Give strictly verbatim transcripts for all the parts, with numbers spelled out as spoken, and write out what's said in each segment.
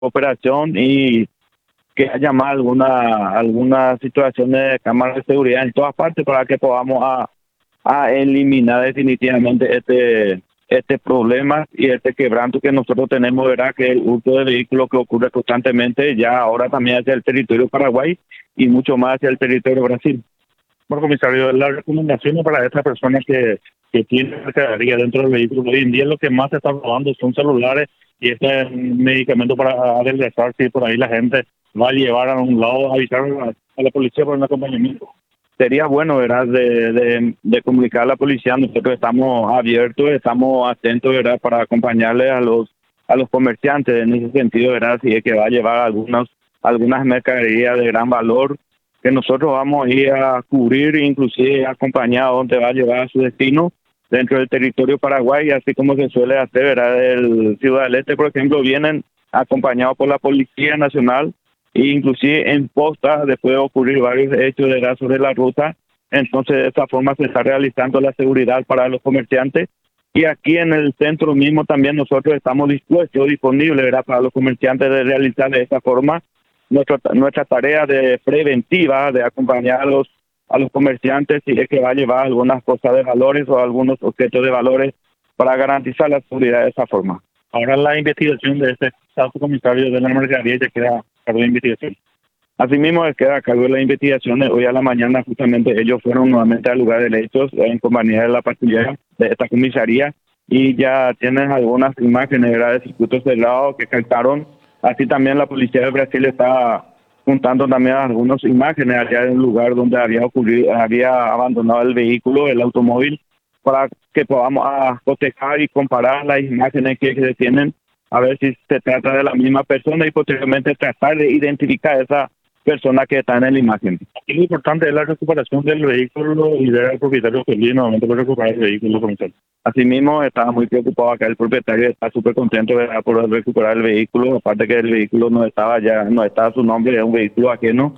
cooperación y que haya más alguna alguna situación de cámaras de seguridad en todas partes para que podamos a, a eliminar definitivamente este este problema y este quebranto que nosotros tenemos, ¿verdad? Que el hurto de vehículos que ocurre constantemente ya ahora también hacia el territorio Paraguay y mucho más hacia el territorio Brasil. Bueno, comisario, las recomendaciones para estas personas que, que tienen mercadería dentro del vehículo, hoy en día lo que más se está robando son celulares y este medicamento para adelgazar, si por ahí la gente va a llevar a un lado, a avisar a la, a la policía por un acompañamiento. Sería bueno, ¿verdad?, de, de, de comunicar a la policía. Nosotros estamos abiertos, estamos atentos, ¿verdad?, para acompañarle a los a los comerciantes en ese sentido, ¿verdad?, si es que va a llevar algunas, algunas mercaderías de gran valor, que nosotros vamos a ir a cubrir, inclusive acompañar donde va a llevar a su destino dentro del territorio Paraguay, así como se suele hacer, ¿verdad?, del Ciudad del Este, por ejemplo, vienen acompañados por la Policía Nacional, e inclusive en postas después de ocurrir varios hechos de edad sobre la ruta. Entonces de esta forma se está realizando la seguridad para los comerciantes, y aquí en el centro mismo también nosotros estamos dispuestos, disponibles, ¿verdad?, para los comerciantes de realizar de esta forma nuestra nuestra tarea de preventiva de acompañar a los a los comerciantes si es que va a llevar algunas cosas de valores o algunos objetos de valores para garantizar la seguridad de esa forma. Ahora la investigación de este alto comisario de la mercadería ya queda a cargo de investigación. Asimismo, queda a cargo de las investigaciones. Hoy a la mañana justamente ellos fueron nuevamente al lugar de hechos en compañía de la patrulla de esta comisaría y ya tienen algunas imágenes, ¿verdad?, de circuitos cerrados que captaron. Así también la policía de Brasil está juntando también algunas imágenes allá en un lugar donde había ocurrido, había abandonado el vehículo, el automóvil, para que podamos a cotejar y comparar las imágenes que se tienen, a ver si se trata de la misma persona y posteriormente tratar de identificar a esa persona que está en la imagen. Aquí lo importante es la recuperación del vehículo y del propietario feliz nuevamente por recuperar el vehículo, comisario. Asimismo, estaba muy preocupado acá el propietario, está súper contento, ¿verdad?, por recuperar el vehículo, aparte que el vehículo no estaba ya, no estaba a su nombre, era un vehículo ajeno,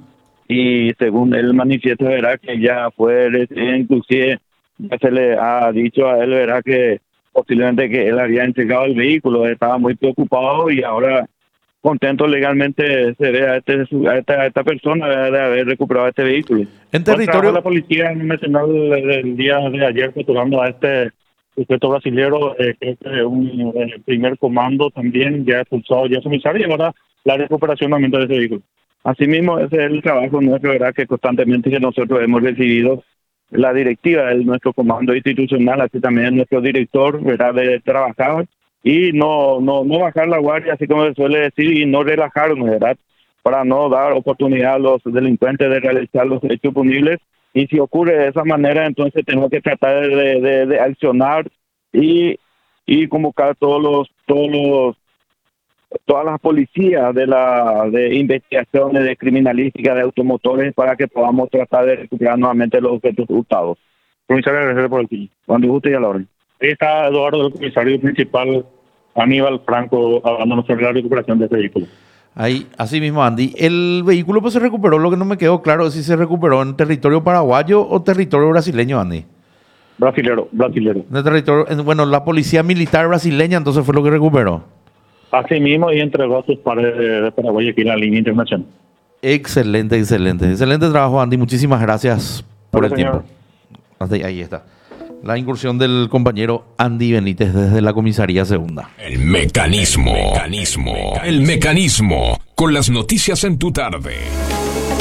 y según él manifiesta, ¿verdad?, que ya fue, inclusive, ya se le ha dicho a él, ¿verdad?, que posiblemente que él había entregado el vehículo, estaba muy preocupado y ahora contento legalmente se ve a, este, a, esta, a esta persona de haber recuperado este vehículo. En territorio la policía nacional el día de ayer capturando a este sujeto brasilero, eh, creo que un eh, primer comando también ya expulsado ya comisario y ahora la recuperación nuevamente de ese vehículo. Asimismo, ese es el trabajo nuestro, ¿verdad?, que constantemente que nosotros hemos recibido la directiva de nuestro comando institucional, así también nuestro director, ¿verdad?, de trabajar y no no no bajar la guardia, así como se suele decir, y no relajarnos, ¿verdad?, para no dar oportunidad a los delincuentes de realizar los hechos punibles. Y si ocurre de esa manera, entonces tenemos que tratar de, de, de accionar y y convocar todos los todos los todas las policías de la de investigaciones de criminalística de automotores para que podamos tratar de recuperar nuevamente los objetos hurtados. Comisario, gracias por el tiempo. Cuando guste y a la orden. Ahí está Eduardo, el comisario principal Aníbal Franco, hablándonos sobre la recuperación de este vehículo. Ahí, así mismo, Andy. El vehículo pues se recuperó, lo que no me quedó claro es si se recuperó en territorio paraguayo o territorio brasileño, Andy. Brasilero, brasilero. De territorio, bueno, la policía militar brasileña entonces fue lo que recuperó. Así mismo, y entregó a sus pares de, de Paraguay aquí en la línea internacional. Excelente, excelente. Excelente trabajo, Andy. Muchísimas gracias por Hola, el tiempo. Hasta ahí, ahí está. La incursión del compañero Andy Benítez desde la comisaría segunda. El mecanismo. El mecanismo. El mecanismo. Con las noticias en tu tarde.